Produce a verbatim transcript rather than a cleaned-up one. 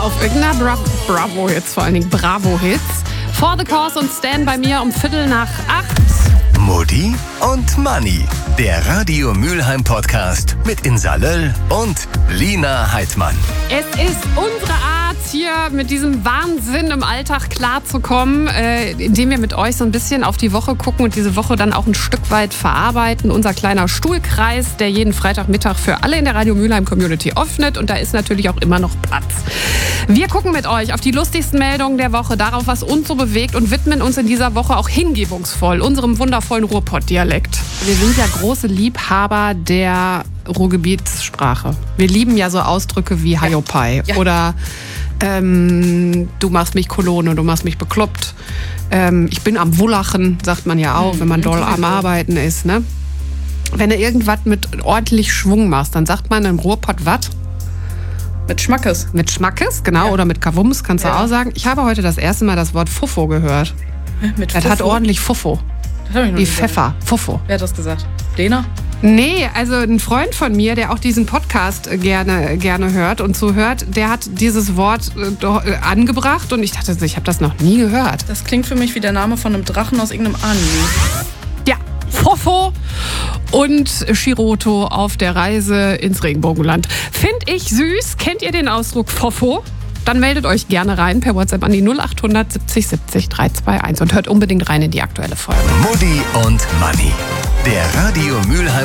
auf irgendeiner Bra- Bravo-Hits, vor allen Dingen Bravo-Hits. For the Cause und Stan bei mir um Viertel nach acht. Mutti und Manni, der Radio Mülheim Podcast mit Insa Löll und Lina Heidmann. Es ist unsere Art, hier mit diesem Wahnsinn im Alltag klarzukommen, äh, indem wir mit euch so ein bisschen auf die Woche gucken und diese Woche dann auch ein Stück weit verarbeiten. Unser kleiner Stuhlkreis, der jeden Freitagmittag für alle in der Radio Mülheim Community öffnet, und da ist natürlich auch immer noch Platz. Wir gucken mit euch auf die lustigsten Meldungen der Woche, darauf, was uns so bewegt, und widmen uns in dieser Woche auch hingebungsvoll unserem wundervollen Ruhrpott-Dialekt. Wir sind ja große Liebhaber der Ruhrgebietssprache. Wir lieben ja so Ausdrücke wie Haiopai ja. oder ähm, du machst mich Kolone, du machst mich bekloppt. Ähm, ich bin am Wullachen, sagt man ja auch, mhm. wenn man doll am Arbeiten ist. Ne? Wenn du irgendwas mit ordentlich Schwung machst, dann sagt man im Ruhrpott was? Mit Schmackes. Mit Schmackes, genau, ja. Oder mit Kavums, kannst du ja. auch sagen. Ich habe heute das erste Mal das Wort Fuffo gehört. Mit das Fuffo? hat ordentlich Fuffo. Das hab ich noch Wie nie Pfeffer, Fuffo. Wer hat das gesagt? Lena? Nee, also ein Freund von mir, der auch diesen Podcast gerne, gerne hört und so hört, der hat dieses Wort äh, angebracht, und ich dachte, ich habe das noch nie gehört. Das klingt für mich wie der Name von einem Drachen aus irgendeinem Anime. Ja, Fofo und Shiroto auf der Reise ins Regenbogenland. Find ich süß. Kennt ihr den Ausdruck Fofo? Dann meldet euch gerne rein per WhatsApp an die null acht hundert siebzig siebzig drei zwei eins und hört unbedingt rein in die aktuelle Folge. Mutti und Manni, der Radio Mülheim